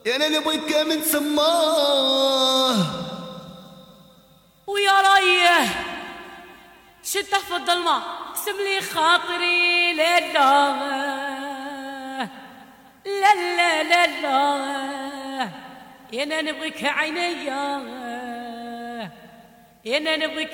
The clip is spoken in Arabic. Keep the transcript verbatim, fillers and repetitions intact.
يا انا نبغيك من سماه ويا ريه شده في الظلمه اقسم لي خاطري لا لا لا لا لا لا يا انا نبغيك عينيا يا انا نبغيك